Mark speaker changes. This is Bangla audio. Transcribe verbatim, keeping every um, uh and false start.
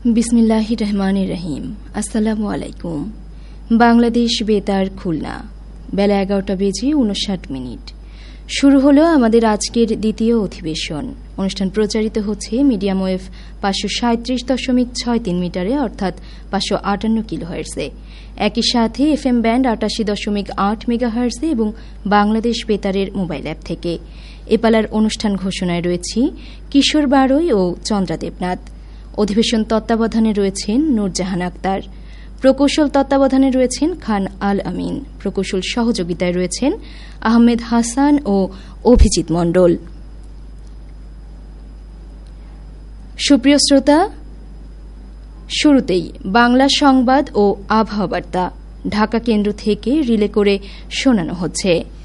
Speaker 1: বিসমিল্লাহির রহমানির রহিম। আসসালামু আলাইকুম। বাংলাদেশ বেতার খুলনা, বেলা এগারোটা বেজে উনষাট মিনিট। শুরু হলো আমাদের আজকের দ্বিতীয় অধিবেশন। অনুষ্ঠান প্রচারিত হচ্ছে মিডিয়াম ওয়েভ পাঁচশো সাঁত্রিশ দশমিক ছয় তিন মিটারে, অর্থাৎ পাঁচশো আটান্ন কিলোহার্টসে। একই সাথে এফ এম ব্যান্ড আটাশি দশমিক আট মেগাহার্টসে এবং বাংলাদেশ বেতারের মোবাইল অ্যাপ থেকে। এপালার অনুষ্ঠান ঘোষণায় রয়েছি কিশোর বারৈ ও চন্দ্রা দেবনাথ। অধিবেশন তত্ত্বাবধানে রয়েছেন নূরজাহান আক্তার। প্রকৌশল তত্ত্বাবধানে রয়েছেন খান আল আমিন। প্রকৌশল সহযোগিতায় রয়েছেন আহমেদ হাসান ও অভিজিৎ মণ্ডল। সুপ্রিয় শ্রোতা, শুরুতেই বাংলা সংবাদ ও আবহাওয়া বার্তা ঢাকা কেন্দ্র থেকে রিলে করে শোনানো হচ্ছে।